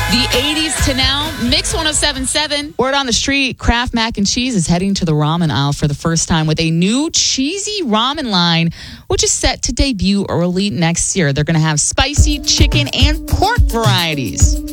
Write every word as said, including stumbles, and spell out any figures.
The eighties to now, Mix one oh seven point seven. Word on the street, Kraft Mac and Cheese is heading to the ramen aisle for the first time with a new cheesy ramen line, which is set to debut early next year. They're going to have spicy, chicken, and pork varieties.